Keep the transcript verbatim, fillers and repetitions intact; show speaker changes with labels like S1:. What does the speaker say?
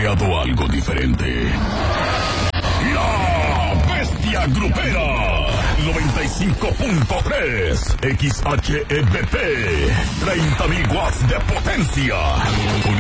S1: creado algo diferente. La Bestia Grupera. noventa y cinco punto tres X H E B P. treinta mil watts de potencia. Con